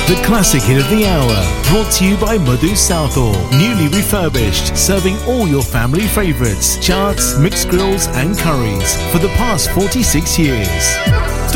The classic hit of the hour, brought to you by Madhu Southall. Newly refurbished, serving all your family favourites, chaats, mixed grills and curries for the past 46 years.